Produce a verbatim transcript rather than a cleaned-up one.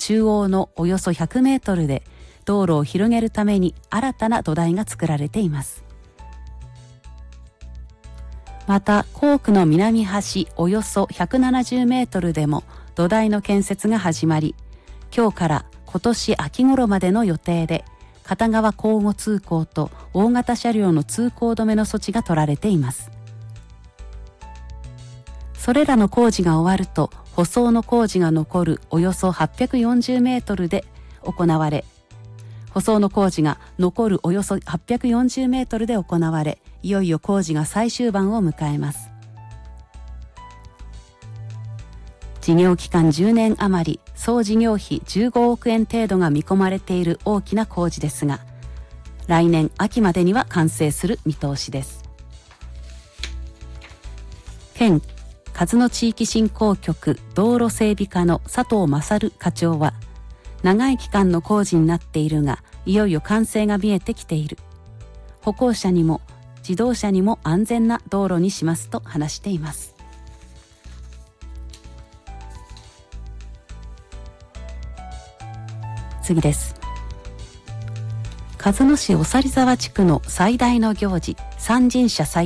中央のおよそひゃくメートルで道路を広げるために新たな土台が作られています。また校区の南端およそひゃくななじゅうメートルでも土台の建設が始まり、今日から今年秋頃までの予定で片側交互通行と大型車両の通行止めの措置が取られています。それらの工事が終わると舗装の工事が残るおよそはっぴゃくよんじゅうメートルで行われ、舗装の工事が残るおよそはっぴゃくよんじゅうメートルで行われ、いよいよ工事が最終盤を迎えます。事業期間じゅうねん余り、総事業費じゅうごおくえん程度が見込まれている大きな工事ですが、来年秋までには完成する見通しです。県鹿角地域振興局道路整備課の佐藤勝課長は、長い期間の工事になっているが、いよいよ完成が見えてきている。歩行者にも自動車にも安全な道路にしますと話しています。次です。鹿角市小猿沢地区の最大の行事、三神社祭